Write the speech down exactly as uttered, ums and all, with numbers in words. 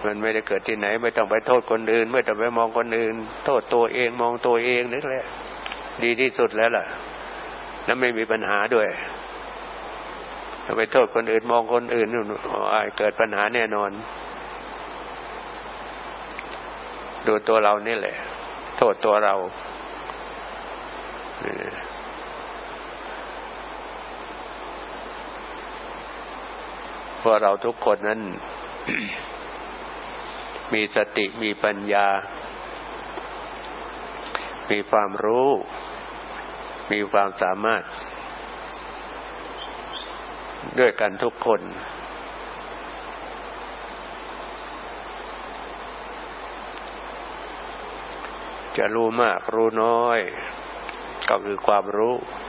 มันไม่ได้เกิดที่ไหนไม่ต้องไปโทษคนอื่นไม่ต้องไปมองคนอื่นโทษตัวเองมองตัวเองนี่แหละดีที่สุดแล้วล่ะแล้วไม่มีปัญหาด้วยถ้าไปโทษคนอื่นมองคนอื่นเกิดปัญหาแน่นอนดูตัวเรานี่แหละโทษตัวเราเพราะเราทุกคนนั้น มีสติมีปัญญามีความรู้มีความสามารถด้วยกันทุกคนจะรู้มากรู้น้อยก็คือความรู้